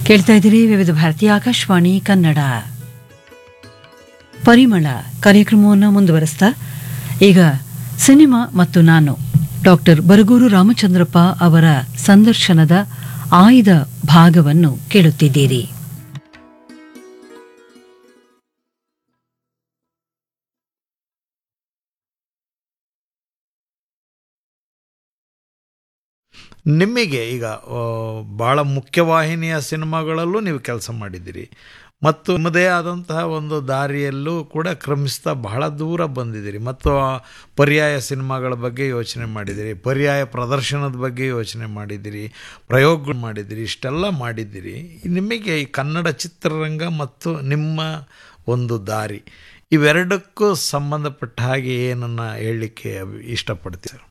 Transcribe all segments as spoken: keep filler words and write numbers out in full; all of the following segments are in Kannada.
ಕೇಳ್ತಾ ಇದ್ದೀರಿ ವಿವಿಧ ಭಾರತೀಯ ಆಕಾಶವಾಣಿ ಕನ್ನಡ. ಪರಿಮಳ ಕಾರ್ಯಕ್ರಮವನ್ನು ಮುಂದುವರೆಸ್ತಾ ಈಗ ಸಿನಿಮಾ ಮತ್ತು ನಾನು ಡಾಕ್ಟರ್ ಬರಗೂರು ರಾಮಚಂದ್ರಪ್ಪ ಅವರ ಸಂದರ್ಶನದ ಆಯ್ದ ಭಾಗವನ್ನು ಕೇಳುತ್ತಿದ್ದೀರಿ. ನಿಮಗೆ ಈಗ ಭಾಳ ಮುಖ್ಯವಾಹಿನಿಯ ಸಿನಿಮಾಗಳಲ್ಲೂ ನೀವು ಕೆಲಸ ಮಾಡಿದ್ದೀರಿ ಮತ್ತು ನಿಮ್ಮದೇ ಆದಂತಹ ಒಂದು ದಾರಿಯಲ್ಲೂ ಕೂಡ ಕ್ರಮಿಸ್ತಾ ಬಹಳ ದೂರ ಬಂದಿದ್ದೀರಿ ಮತ್ತು ಪರ್ಯಾಯ ಸಿನಿಮಾಗಳ ಬಗ್ಗೆ ಯೋಚನೆ ಮಾಡಿದ್ದೀರಿ, ಪರ್ಯಾಯ ಪ್ರದರ್ಶನದ ಬಗ್ಗೆ ಯೋಚನೆ ಮಾಡಿದ್ದೀರಿ, ಪ್ರಯೋಗಗಳು ಮಾಡಿದ್ದೀರಿ, ಇಷ್ಟೆಲ್ಲ ಮಾಡಿದ್ದೀರಿ. ನಿಮಗೆ ಈ ಕನ್ನಡ ಚಿತ್ರರಂಗ ಮತ್ತು ನಿಮ್ಮ ಒಂದು ದಾರಿ ಇವೆರಡಕ್ಕೂ ಸಂಬಂಧಪಟ್ಟ ಹಾಗೆ ಏನನ್ನು ಹೇಳಲಿಕ್ಕೆ ಇಷ್ಟಪಡ್ತೀರಿ?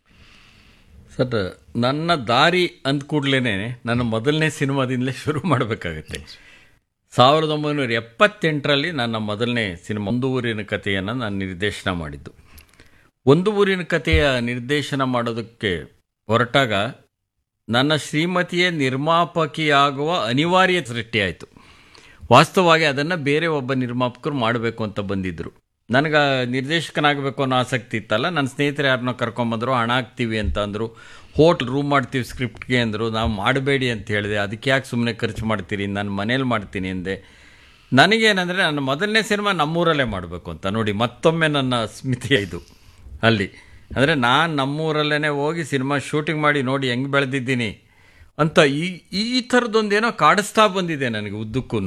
ಸರ್, ನನ್ನ ದಾರಿ ಅಂದ ಕೂಡಲೇ ನನ್ನ ಮೊದಲನೇ ಸಿನಿಮಾದಿಂದಲೇ ಶುರು ಮಾಡಬೇಕಾಗತ್ತೆ. ಸಾವಿರದ ಒಂಬೈನೂರ ಎಪ್ಪತ್ತೆಂಟರಲ್ಲಿ ನನ್ನ ಮೊದಲನೇ ಸಿನಿಮಾ ಒಂದು ಊರಿನ ಕಥೆಯನ್ನು ನಾನು ನಿರ್ದೇಶನ ಮಾಡಿದ್ದು. ಒಂದು ಊರಿನ ಕಥೆಯ ನಿರ್ದೇಶನ ಮಾಡೋದಕ್ಕೆ ಹೊರಟಾಗ ನನ್ನ ಶ್ರೀಮತಿಯೇ ನಿರ್ಮಾಪಕಿಯಾಗುವ ಅನಿವಾರ್ಯ ಸೃಷ್ಟಿಯಾಯಿತು. ವಾಸ್ತವವಾಗಿ ಅದನ್ನು ಬೇರೆ ಒಬ್ಬ ನಿರ್ಮಾಪಕರು ಮಾಡಬೇಕು ಅಂತ ಬಂದಿದ್ದರು. ನನಗೆ ನಿರ್ದೇಶಕನಾಗಬೇಕು ಅನ್ನೋ ಆಸಕ್ತಿ ಇತ್ತಲ್ಲ. ನನ್ನ ಸ್ನೇಹಿತರು ಯಾರನ್ನೋ ಕರ್ಕೊಂಬಂದರು, ಹಣ ಹಾಕ್ತೀವಿ ಅಂತ ಅಂದರು, ಹೋಟ್ಲ್ ರೂಮ್ ಮಾಡ್ತೀವಿ ಸ್ಕ್ರಿಪ್ಟ್ಗೆ ಅಂದರು. ನಾವು ಮಾಡಬೇಡಿ ಅಂತ ಹೇಳಿದೆ. ಅದಕ್ಕೆ ಯಾಕೆ ಸುಮ್ಮನೆ ಖರ್ಚು ಮಾಡ್ತೀರಿ, ನಾನು ಮನೇಲಿ ಮಾಡ್ತೀನಿ ಅಂದೆ. ನನಗೇನಂದರೆ ನನ್ನ ಮೊದಲನೇ ಸಿನಿಮಾ ನಮ್ಮೂರಲ್ಲೇ ಮಾಡಬೇಕು ಅಂತ. ನೋಡಿ, ಮತ್ತೊಮ್ಮೆ ನನ್ನ ಸ್ಮಿತಿ ಇದು ಅಲ್ಲಿ. ಅಂದರೆ ನಾನು ನಮ್ಮೂರಲ್ಲೇ ಹೋಗಿ ಸಿನಿಮಾ ಶೂಟಿಂಗ್ ಮಾಡಿ ನೋಡಿ ಹೆಂಗೆ ಬೆಳೆದಿದ್ದೀನಿ ಅಂತ ಈ ಈ ಥರದ್ದೊಂದೇನೋ ಕಾಡಿಸ್ತಾ ಬಂದಿದೆ ನನಗೆ ಉದ್ದಕ್ಕೂ.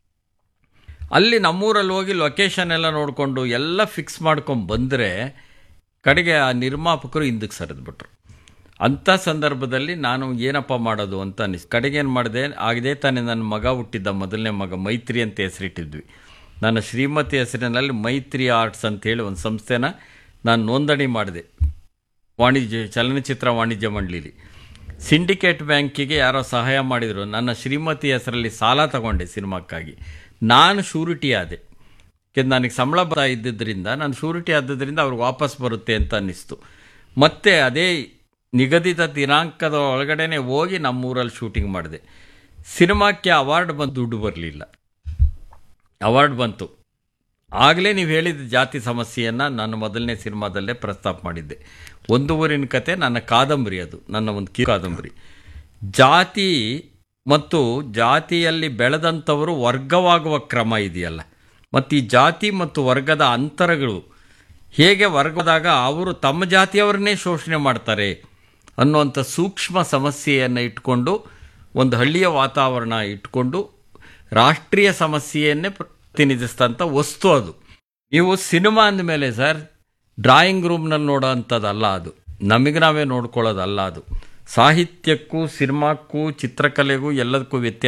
ಅಲ್ಲಿ ನಮ್ಮೂರಲ್ಲಿ ಹೋಗಿ ಲೊಕೇಶನ್ ಎಲ್ಲ ನೋಡಿಕೊಂಡು ಎಲ್ಲ ಫಿಕ್ಸ್ ಮಾಡ್ಕೊಂಡು ಬಂದರೆ ಕಡೆಗೆ ಆ ನಿರ್ಮಾಪಕರು ಹಿಂದಕ್ಕೆ ಸರಿದ್ಬಿಟ್ರು. ಅಂಥ ಸಂದರ್ಭದಲ್ಲಿ ನಾನು ಏನಪ್ಪ ಮಾಡೋದು ಅಂತ ಅನ್ನಿಸ್ತು. ಕಡೆಗೇನು ಮಾಡಿದೆ, ಆಗದೆ ತಾನೇ ನನ್ನ ಮಗ ಹುಟ್ಟಿದ್ದ, ಮೊದಲನೇ ಮಗ ಮೈತ್ರಿ ಅಂತ ಹೆಸರಿಟ್ಟಿದ್ವಿ. ನನ್ನ ಶ್ರೀಮತಿ ಹೆಸರಿನಲ್ಲಿ ಮೈತ್ರಿ ಆರ್ಟ್ಸ್ ಅಂತೇಳಿ ಒಂದು ಸಂಸ್ಥೆನ ನಾನು ನೋಂದಣಿ ಮಾಡಿದೆ ವಾಣಿಜ್ಯ ಚಲನಚಿತ್ರ ವಾಣಿಜ್ಯ ಮಂಡಳಿಲಿ. ಸಿಂಡಿಕೇಟ್ ಬ್ಯಾಂಕಿಗೆ ಯಾರೋ ಸಹಾಯ ಮಾಡಿದರು. ನನ್ನ ಶ್ರೀಮತಿ ಹೆಸರಲ್ಲಿ ಸಾಲ ತಗೊಂಡೆ ಸಿನಿಮಾಕ್ಕಾಗಿ. ನಾನು ಶೂರಿಟಿ ಆದೆ. ಯಾಕೆಂದ್ರೆ ನನಗೆ ಸಂಬಳ ಬರ್ತಾ ಇದ್ದಿದ್ದರಿಂದ ನಾನು ಶೂರಿಟಿ ಆದ್ದರಿಂದ ಅವ್ರಿಗೆ ವಾಪಸ್ ಬರುತ್ತೆ ಅಂತ ಅನ್ನಿಸ್ತು. ಮತ್ತು ಅದೇ ನಿಗದಿತ ದಿನಾಂಕದ ಒಳಗಡೆ ಹೋಗಿ ನಮ್ಮೂರಲ್ಲಿ ಶೂಟಿಂಗ್ ಮಾಡಿದೆ. ಸಿನಿಮಾಕ್ಕೆ ಅವಾರ್ಡ್ ಬಂದು ದುಡ್ಡು ಬರಲಿಲ್ಲ. ಅವಾರ್ಡ್ ಬಂತು. ಆಗಲೇ ನೀವು ಹೇಳಿದ ಜಾತಿ ಸಮಸ್ಯೆಯನ್ನು ನಾನು ಮೊದಲನೇ ಸಿನಿಮಾದಲ್ಲೇ ಪ್ರಸ್ತಾಪ ಮಾಡಿದ್ದೆ. ಒಂದು ಊರಿನ ಕತೆ ನನ್ನ ಕಾದಂಬರಿ, ಅದು ನನ್ನ ಒಂದು ಕಿ ಕಾದಂಬರಿ. ಜಾತಿ ಮತ್ತು ಜಾತಿಯಲ್ಲಿ ಬೆಳೆದಂಥವರು ವರ್ಗವಾಗುವ ಕ್ರಮ ಇದೆಯಲ್ಲ, ಮತ್ತು ಈ ಜಾತಿ ಮತ್ತು ವರ್ಗದ ಅಂತರಗಳು ಹೇಗೆ ವರ್ಗದಾಗ ಅವರು ತಮ್ಮ ಜಾತಿಯವರನ್ನೇ ಶೋಷಣೆ ಮಾಡ್ತಾರೆ ಅನ್ನುವಂಥ ಸೂಕ್ಷ್ಮ ಸಮಸ್ಯೆಯನ್ನು ಇಟ್ಕೊಂಡು, ಒಂದು ಹಳ್ಳಿಯ ವಾತಾವರಣ ಇಟ್ಕೊಂಡು ರಾಷ್ಟ್ರೀಯ ಸಮಸ್ಯೆಯನ್ನೇ ಪ್ರತಿನಿಧಿಸಿದಂಥ ವಸ್ತು ಅದು. ನೀವು ಸಿನಿಮಾ ಅಂದಮೇಲೆ ಸರ್ ಡ್ರಾಯಿಂಗ್ ರೂಮ್ನಲ್ಲಿ ನೋಡೋ ಅಂಥದ್ದಲ್ಲ ಅದು, ನಮಗೆ ನಾವೇ ನೋಡ್ಕೊಳ್ಳೋದಲ್ಲ ಅದು. ಸಾಹಿತ್ಯಕ್ಕೂ ಸಿನಿಮಾಕ್ಕೂ ಚಿತ್ರಕಲೆಗೂ ಎಲ್ಲದಕ್ಕೂ ವ್ಯತ್ಯಾಸ